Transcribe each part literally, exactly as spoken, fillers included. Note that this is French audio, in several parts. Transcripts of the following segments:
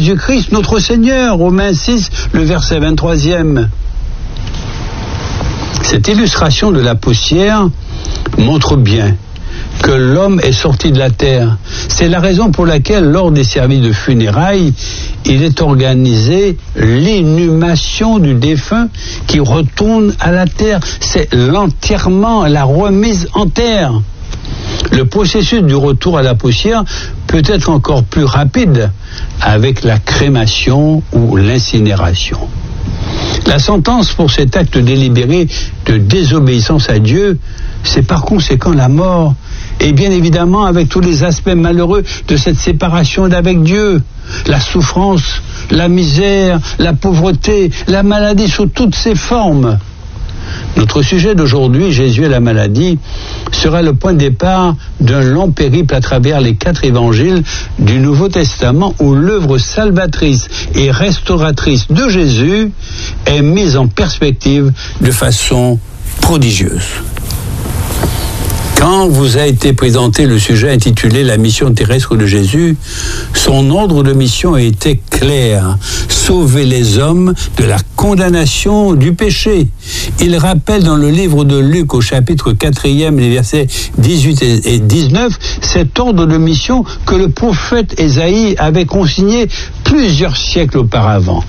Jésus-Christ, notre Seigneur. Romains six, le verset vingt-troisième. Cette illustration de la poussière montre bien que l'homme est sorti de la terre. C'est la raison pour laquelle, lors des services de funérailles, il est organisé l'inhumation du défunt qui retourne à la terre. C'est l'enterrement, la remise en terre. Le processus du retour à la poussière peut être encore plus rapide avec la crémation ou l'incinération. La sentence pour cet acte délibéré de désobéissance à Dieu, c'est par conséquent la mort. Et bien évidemment, avec tous les aspects malheureux de cette séparation d'avec Dieu, la souffrance, la misère, la pauvreté, la maladie sous toutes ses formes. Notre sujet d'aujourd'hui, Jésus et la maladie, sera le point de départ d'un long périple à travers les quatre évangiles du Nouveau Testament où l'œuvre salvatrice et restauratrice de Jésus est mise en perspective de façon prodigieuse. Quand vous a été présenté le sujet intitulé « La mission terrestre de Jésus », son ordre de mission était clair, sauver les hommes de la condamnation du péché. Il rappelle dans le livre de Luc au chapitre quatrième, les versets dix-huit et dix-neuf, cet ordre de mission que le prophète Ésaïe avait consigné plusieurs siècles auparavant.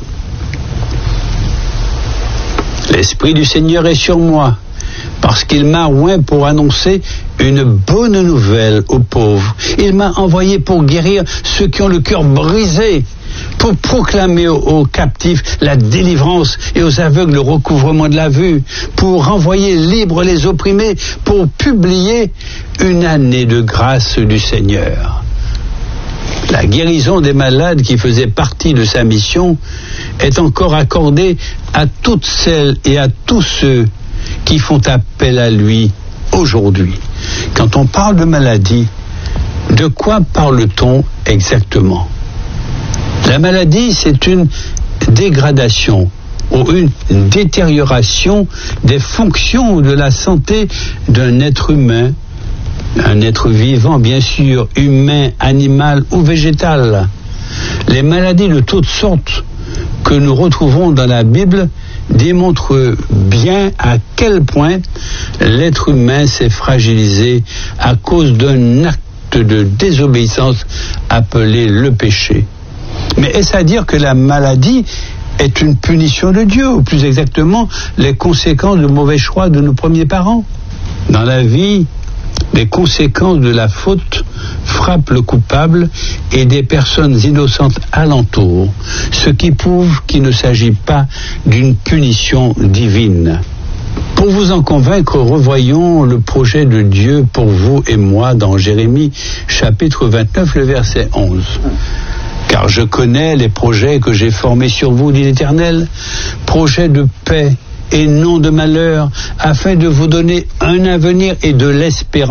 « L'Esprit du Seigneur est sur moi, parce qu'il m'a oint pour annoncer une bonne nouvelle aux pauvres. Il m'a envoyé pour guérir ceux qui ont le cœur brisé, pour proclamer aux, aux captifs la délivrance et aux aveugles le recouvrement de la vue, pour renvoyer libres les opprimés, pour publier une année de grâce du Seigneur. » La guérison des malades qui faisait partie de sa mission est encore accordée à toutes celles et à tous ceux qui font appel à lui aujourd'hui. Quand on parle de maladie, de quoi parle-t-on exactement? La maladie, c'est une dégradation ou une détérioration des fonctions de la santé d'un être humain, un être vivant bien sûr, humain, animal ou végétal. Les maladies de toutes sortes que nous retrouvons dans la Bible démontre bien à quel point l'être humain s'est fragilisé à cause d'un acte de désobéissance appelé le péché. Mais est-ce à dire que la maladie est une punition de Dieu, ou plus exactement les conséquences de mauvais choix de nos premiers parents? Dans la vie, les conséquences de la faute frappent le coupable et des personnes innocentes alentour, ce qui prouve qu'il ne s'agit pas d'une punition divine. Pour vous en convaincre, revoyons le projet de Dieu pour vous et moi dans Jérémie chapitre vingt-neuf, le verset onze. « Car je connais les projets que j'ai formés sur vous, dit l'Éternel, projets de paix et non de malheur, afin de vous donner un avenir et de l'espérance. »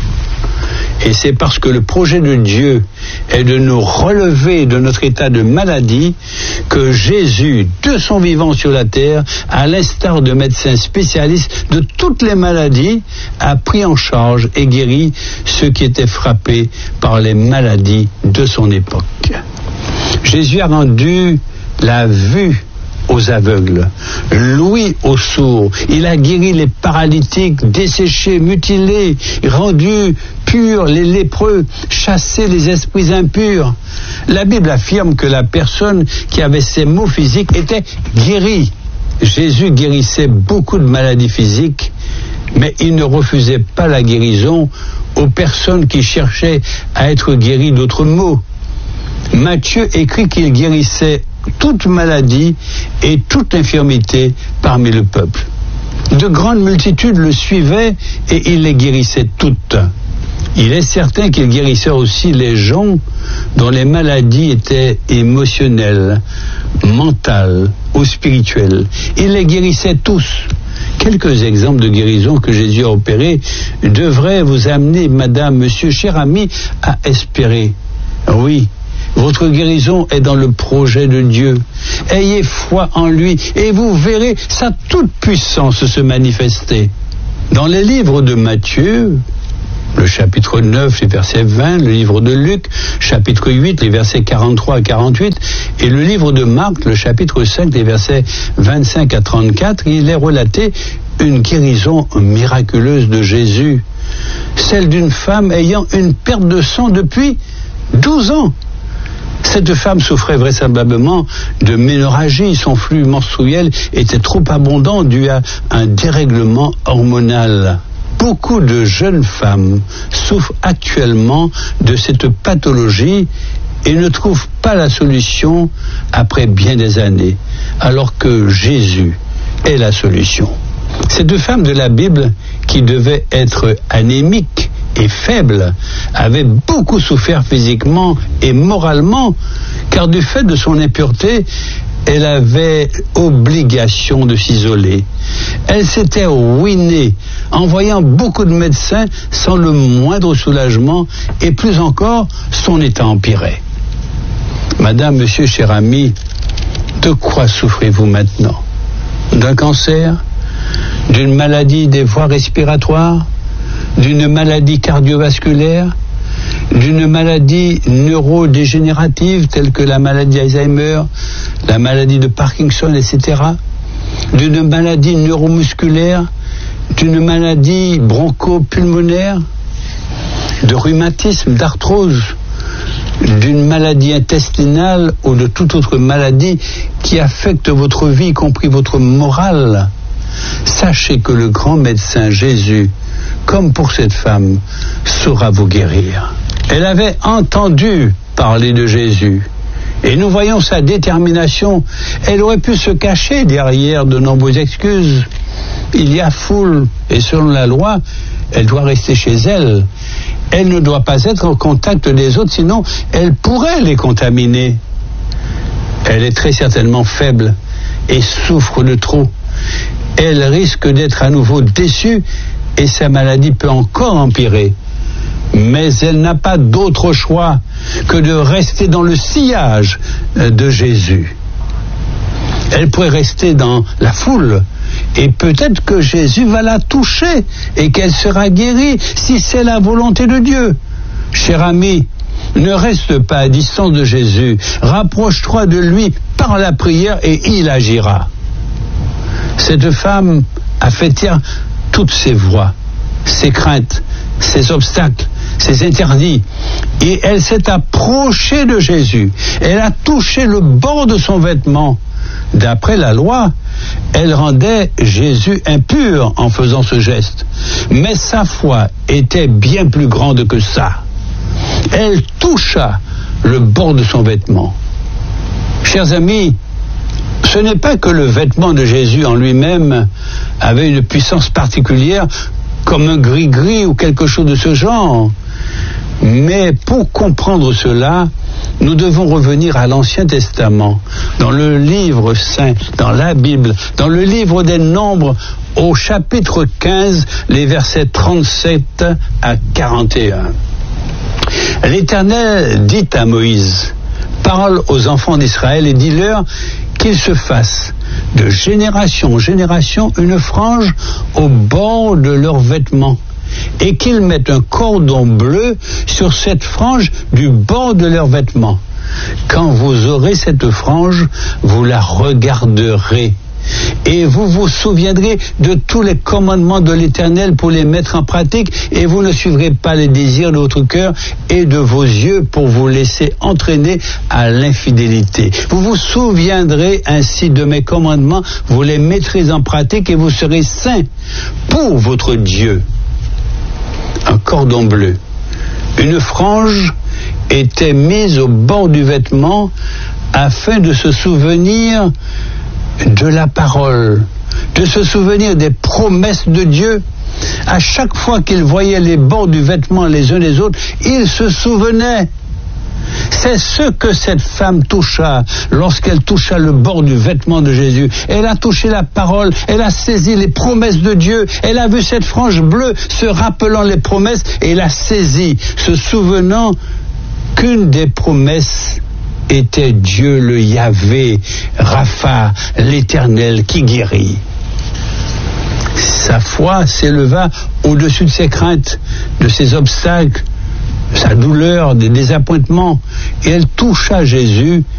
Et c'est parce que le projet de Dieu est de nous relever de notre état de maladie que Jésus, de son vivant sur la terre, à l'instar de médecins spécialistes de toutes les maladies, a pris en charge et guéri ceux qui étaient frappés par les maladies de son époque. Jésus a rendu la vue aux aveugles, l'ouïe aux sourds. Il a guéri les paralytiques, desséché, mutilé, rendu purs les lépreux, chassé les esprits impurs. La Bible affirme que la personne qui avait ces maux physiques était guérie. Jésus guérissait beaucoup de maladies physiques, mais il ne refusait pas la guérison aux personnes qui cherchaient à être guéries d'autres maux. Matthieu écrit qu'il guérissait toute maladie et toute infirmité parmi le peuple. De grandes multitudes le suivaient et il les guérissait toutes. Il est certain qu'il guérissait aussi les gens dont les maladies étaient émotionnelles, mentales ou spirituelles. Il les guérissait tous. Quelques exemples de guérison que Jésus a opérés devraient vous amener, madame, monsieur, cher ami, à espérer. Oui, votre guérison est dans le projet de Dieu. Ayez foi en lui et vous verrez sa toute puissance se manifester. Dans les livres de Matthieu, le chapitre neuf, les versets vingt, le livre de Luc, chapitre huit, les versets quarante-trois à quarante-huit, et le livre de Marc, le chapitre cinq, les versets vingt-cinq à trente-quatre, il est relaté une guérison miraculeuse de Jésus, celle d'une femme ayant une perte de sang depuis douze ans. Cette femme souffrait vraisemblablement de ménorrhagie, son flux menstruel était trop abondant dû à un dérèglement hormonal. Beaucoup de jeunes femmes souffrent actuellement de cette pathologie et ne trouvent pas la solution après bien des années, alors que Jésus est la solution. Cette femme de la Bible, qui devait être anémique et faible, avait beaucoup souffert physiquement et moralement, car du fait de son impureté, elle avait obligation de s'isoler. Elle s'était ruinée en voyant beaucoup de médecins sans le moindre soulagement, et plus encore, son état empirait. Madame, monsieur, cher ami, de quoi souffrez-vous maintenant? D'un cancer? D'une maladie des voies respiratoires? D'une maladie cardiovasculaire? D'une maladie neurodégénérative telle que la maladie d'Alzheimer, la maladie de Parkinson, et cetera, d'une maladie neuromusculaire, d'une maladie bronchopulmonaire, de rhumatisme, d'arthrose, d'une maladie intestinale ou de toute autre maladie qui affecte votre vie, y compris votre morale. Sachez que le grand médecin Jésus, comme pour cette femme, saura vous guérir. Elle avait entendu parler de Jésus, et nous voyons sa détermination. Elle aurait pu se cacher derrière de nombreuses excuses. Il y a foule, et selon la loi, elle doit rester chez elle. Elle ne doit pas être en contact des autres, sinon elle pourrait les contaminer. Elle est très certainement faible et souffre de trop. Elle risque d'être à nouveau déçue et sa maladie peut encore empirer. Mais elle n'a pas d'autre choix que de rester dans le sillage de Jésus. Elle pourrait rester dans la foule et peut-être que Jésus va la toucher et qu'elle sera guérie si c'est la volonté de Dieu. Cher ami, ne reste pas à distance de Jésus. Rapproche-toi de lui par la prière et il agira. Cette femme a fait taire toutes ses voix, ses craintes, ses obstacles, ses interdits. Et elle s'est approchée de Jésus. Elle a touché le bord de son vêtement. D'après la loi, elle rendait Jésus impur en faisant ce geste. Mais sa foi était bien plus grande que ça. Elle toucha le bord de son vêtement. Chers amis, ce n'est pas que le vêtement de Jésus en lui-même avait une puissance particulière, comme un gris-gris ou quelque chose de ce genre. Mais pour comprendre cela, nous devons revenir à l'Ancien Testament, dans le livre saint, dans la Bible, dans le livre des Nombres, au chapitre quinze, les versets trente-sept à quarante et un. L'Éternel dit à Moïse: parle aux enfants d'Israël et dis-leur qu'ils se fassent de génération en génération une frange au bord de leurs vêtements, et qu'ils mettent un cordon bleu sur cette frange du bord de leurs vêtements. Quand vous aurez cette frange, vous la regarderez, et vous vous souviendrez de tous les commandements de l'Éternel pour les mettre en pratique, et vous ne suivrez pas les désirs de votre cœur et de vos yeux pour vous laisser entraîner à l'infidélité. Vous vous souviendrez ainsi de mes commandements, vous les mettrez en pratique et vous serez saints pour votre Dieu. Un cordon bleu, une frange était mise au bord du vêtement afin de se souvenir de la parole, de se souvenir des promesses de Dieu. À chaque fois qu'ils voyaient les bords du vêtement les uns les autres, ils se souvenaient. C'est ce que cette femme toucha lorsqu'elle toucha le bord du vêtement de Jésus. Elle a touché la parole, elle a saisi les promesses de Dieu, elle a vu cette frange bleue se rappelant les promesses et elle a saisi, se souvenant qu'une des promesses était Dieu le Yahvé, Rapha, l'Éternel qui guérit. Sa foi s'éleva au-dessus de ses craintes, de ses obstacles, sa douleur, des désappointements, et elle toucha Jésus